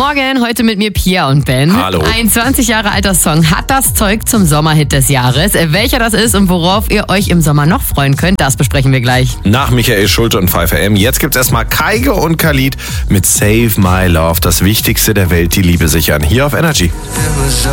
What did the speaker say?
Morgen, heute mit mir Pia und Ben. Hallo. Ein 20 Jahre alter Song hat das Zeug zum Sommerhit des Jahres. Welcher das ist und worauf ihr euch im Sommer noch freuen könnt, das besprechen wir gleich. Nach Michael Schulte und 5am. Jetzt gibt's erstmal Kygo und Khalid mit Save My Love. Das Wichtigste der Welt, die Liebe sichern. Hier auf Energy.